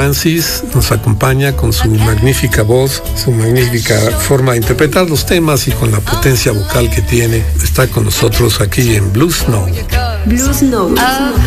Francis nos acompaña con su magnífica voz, su magnífica forma de interpretar los temas y con la potencia vocal que tiene. Está con nosotros aquí en Blues Note. Blues Note.